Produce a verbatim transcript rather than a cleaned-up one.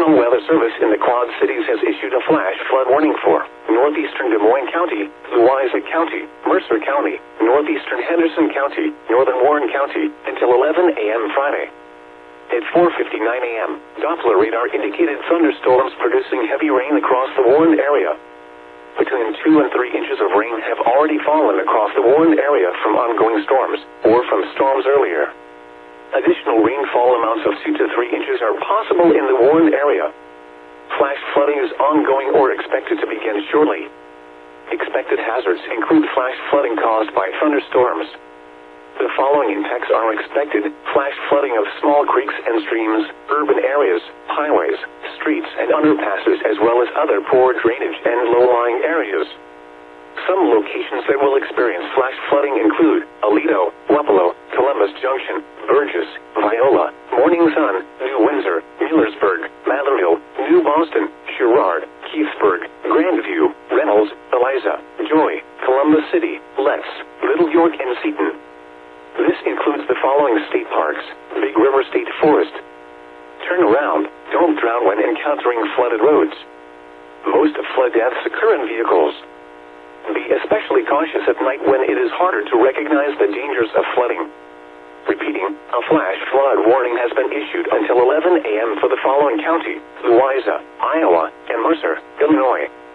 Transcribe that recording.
National Weather Service in the Quad Cities has issued a flash flood warning for northeastern Des Moines County, Louisa County, Mercer County, northeastern Henderson County, northern Warren County, until eleven a m Friday. At four fifty-nine a m, Doppler radar indicated thunderstorms producing heavy rain across the Warren area. Between two and three inches of rain have already fallen across the Warren area from ongoing storms, or from storms earlier. Additional rainfall amounts of two to three inches are possible in the Warren area. Flash flooding is ongoing or expected to begin shortly. Expected hazards include flash flooding caused by thunderstorms. The following impacts are expected: flash flooding of small creeks and streams, urban areas, highways, streets, and underpasses, as well as other poor drainage and low-lying areas. Some locations that will experience flash flooding include Aledo, Wapello, Columbus Junction, Burgess, Viola, Morning Sun, New Windsor, Millersburg, Matherville, New Boston, Sherrard, Keithsburg, Grandview, Reynolds, Eliza, Joy, Columbus City, Letts, Little York, and Seton. This includes the following state parks: Big River State Forest. Turn around, don't drown when encountering flooded roads. Most flood deaths occur in vehicles. Be especially cautious at night when it is harder to recognize the dangers of flooding. Repeating, a flash flood warning has been issued until eleven a m for the following county: Louisa, Iowa, and Mercer, Illinois.